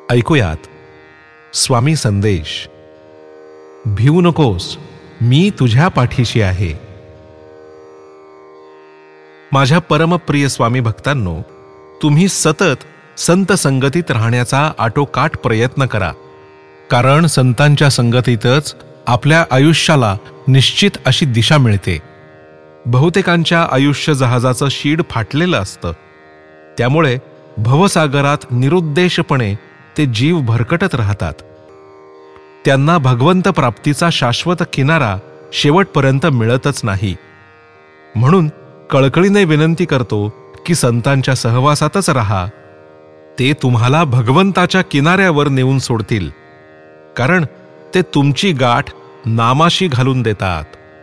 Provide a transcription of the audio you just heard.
ऐकूयात स्वामी संदेश. भिवू नकोस, मी तुझ्या पाठीशी आहे. माझ्या परमप्रिय स्वामी भक्तांनो, तुम्ही सतत संत संगतीत राहण्याचा आटोकाट प्रयत्न करा, कारण संतांच्या संगतीतच आपल्या आयुष्याला निश्चित अशी दिशा मिळते. बहुतेकांच्या आयुष्य जहाजाचं शीड फाटलेलं असतं, त्यामुळे भवसागरात निरुद्देशपणे ते जीव भरकटत राहतात. त्यांना भगवंत प्राप्तीचा शाश्वत किनारा शेवटपर्यंत मिळतच नाही. म्हणून कळकळीने विनंती करतो की संतांच्या सहवासातच राहा. ते तुम्हाला भगवंताच्या किनाऱ्यावर नेऊन सोडतील, कारण ते तुमची गाठ नामाशी घालून देतात.